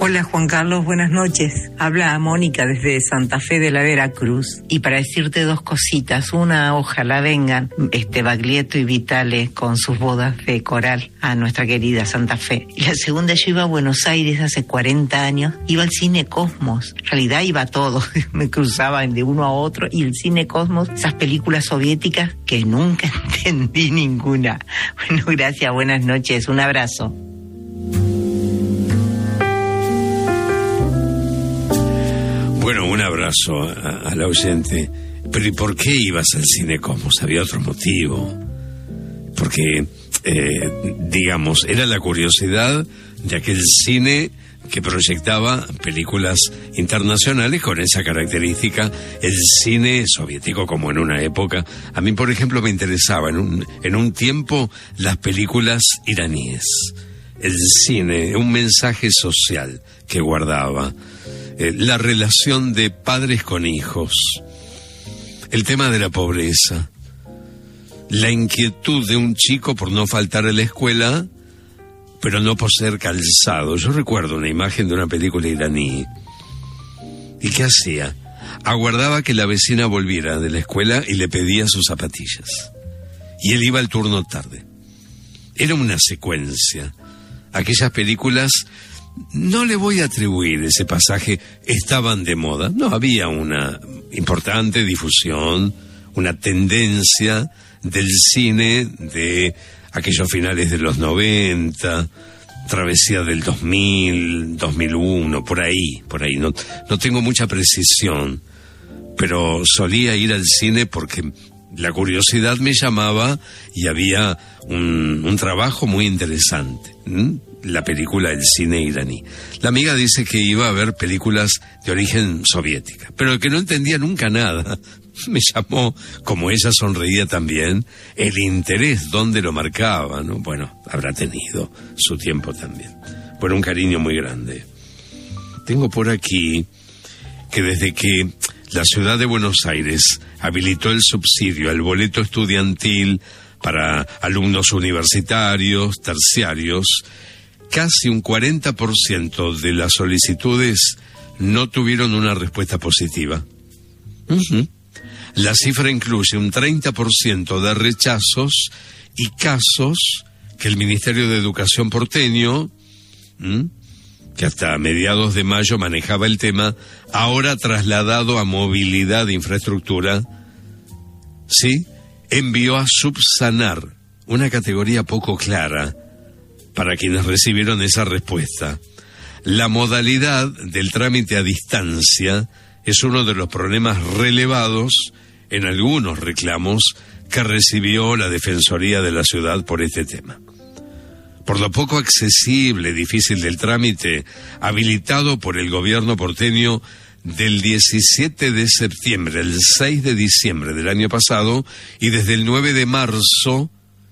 Hola Juan Carlos, buenas noches. Habla Mónica desde Santa Fe de la Veracruz. Y para decirte dos cositas. Una, ojalá vengan Baglietto y Vitale con sus bodas de coral a nuestra querida Santa Fe. Y la segunda, yo iba a Buenos Aires hace 40 años, iba al Cine Cosmos. En realidad iba a todo, me cruzaba de uno a otro. Y el Cine Cosmos, esas películas soviéticas que nunca entendí ninguna. Bueno, gracias, buenas noches, un abrazo. Bueno, un abrazo al oyente. Pero ¿y por qué ibas al Cine Cosmos? ¿Había otro motivo? Porque, digamos, era la curiosidad de aquel cine que proyectaba películas internacionales con esa característica, el cine soviético como en una época. A mí, por ejemplo, me interesaba en un tiempo las películas iraníes. El cine, un mensaje social que guardaba. La relación de padres con hijos, el tema de la pobreza, la inquietud de un chico por no faltar a la escuela, pero no poseer calzado. Yo recuerdo una imagen de una película iraní. ¿Y qué hacía? Aguardaba que la vecina volviera de la escuela y le pedía sus zapatillas. Y él iba al turno tarde. Era una secuencia. Aquellas películas... No le voy a atribuir ese pasaje, estaban de moda. No, había una importante difusión, una tendencia del cine de aquellos finales de los 90, travesía del 2000, 2001, por ahí. No tengo mucha precisión, pero solía ir al cine porque la curiosidad me llamaba y había un trabajo muy interesante. La película El cine iraní. La amiga dice que iba a ver películas de origen soviética, pero que no entendía nunca nada. Me llamó, como ella sonreía también, el interés donde lo marcaba, ¿no? Bueno, habrá tenido su tiempo también. Por un cariño muy grande. Tengo por aquí que desde que la ciudad de Buenos Aires habilitó el subsidio al boleto estudiantil para alumnos universitarios, terciarios, casi un 40% de las solicitudes no tuvieron una respuesta positiva. La cifra incluye un 30% de rechazos y casos que el Ministerio de Educación porteño, que hasta mediados de mayo manejaba el tema, ahora trasladado a movilidad e infraestructura, sí, envió a subsanar una categoría poco clara para quienes recibieron esa respuesta. La modalidad del trámite a distancia es uno de los problemas relevados en algunos reclamos que recibió la Defensoría de la Ciudad por este tema. Por lo poco accesible, difícil del trámite, habilitado por el gobierno porteño del 17 de septiembre al 6 de diciembre del año pasado y desde el 9 de marzo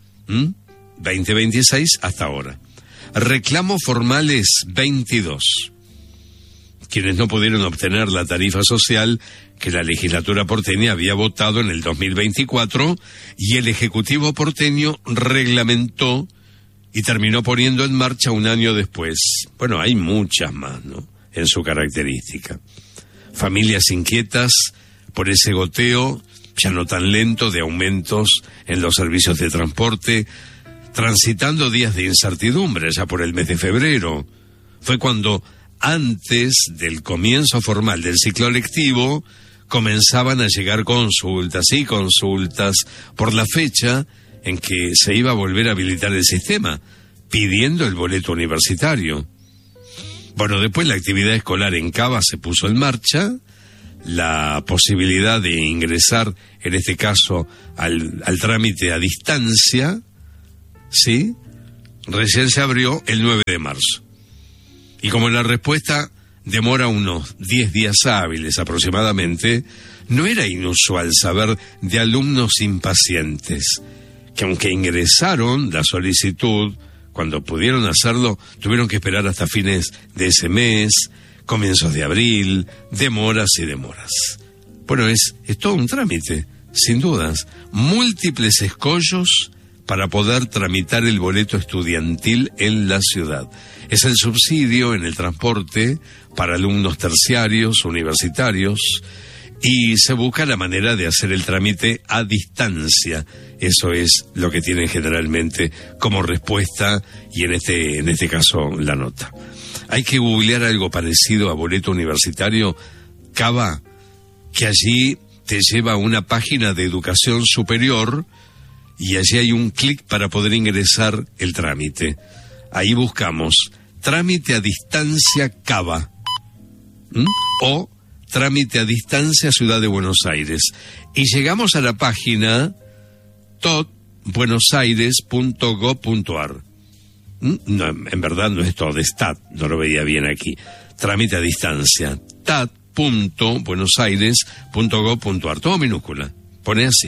2026 hasta ahora. Reclamos formales 22. Quienes no pudieron obtener la tarifa social que la legislatura porteña había votado en el 2024 y el Ejecutivo porteño reglamentó y terminó poniendo en marcha un año después. Bueno, hay muchas más, ¿no?, en su característica. Familias inquietas por ese goteo, ya no tan lento, de aumentos en los servicios de transporte, transitando días de incertidumbre ya por el mes de febrero. Fue cuando, antes del comienzo formal del ciclo lectivo, comenzaban a llegar consultas por la fecha en que se iba a volver a habilitar el sistema, pidiendo el boleto universitario. Bueno, después la actividad escolar en Cava se puso en marcha, la posibilidad de ingresar, en este caso, al trámite a distancia, ¿sí?, recién se abrió el 9 de marzo. Y como la respuesta demora unos 10 días hábiles aproximadamente, no era inusual saber de alumnos impacientes, que aunque ingresaron la solicitud, cuando pudieron hacerlo, tuvieron que esperar hasta fines de ese mes, comienzos de abril, demoras y demoras. Bueno, es todo un trámite, sin dudas. Múltiples escollos para poder tramitar el boleto estudiantil en la ciudad. Es el subsidio en el transporte para alumnos terciarios, universitarios, y se busca la manera de hacer el trámite a distancia. Eso es lo que tienen generalmente como respuesta, y en este caso la nota. Hay que googlear algo parecido a boleto universitario, Cava, que allí te lleva a una página de educación superior y allí hay un clic para poder ingresar el trámite. Ahí buscamos trámite a distancia Cava o trámite a distancia Ciudad de Buenos Aires y llegamos a la página todbuenosaires.gov.ar. No, en verdad no es todo, es TAD, no lo veía bien aquí. Trámite a distancia, tad.buenosaires.gov.ar, todo minúscula, pone así,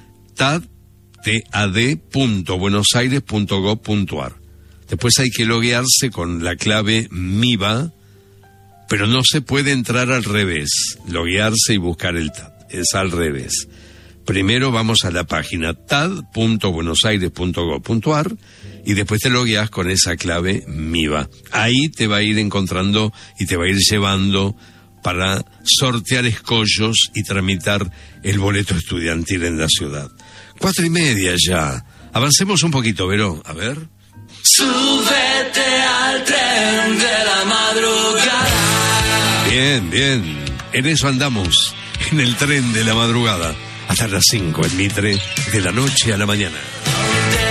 tad.buenosaires.gov.ar. Después hay que loguearse con la clave MIVA, pero no se puede entrar al revés, loguearse y buscar el TAD, es al revés. Primero vamos a la página tad.buenosaires.gov.ar y después te logueas con esa clave MIVA. Ahí te va a ir encontrando y te va a ir llevando para sortear escollos y tramitar el boleto estudiantil en la ciudad. 4:30 ya. Avancemos un poquito, Vero. A ver. Súbete al tren de la madrugada. Bien, bien. En eso andamos, en el tren de la madrugada. Hasta las 5 en Mitre, de la noche a la mañana.